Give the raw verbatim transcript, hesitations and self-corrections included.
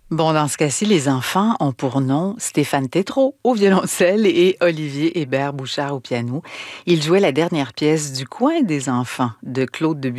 Bon, dans ce cas-ci, les enfants ont pour nom Stéphane Tétrault au violoncelle et Olivier Hébert Bouchard au piano. Ils jouaient la dernière pièce du Coin des enfants de Claude Debussy.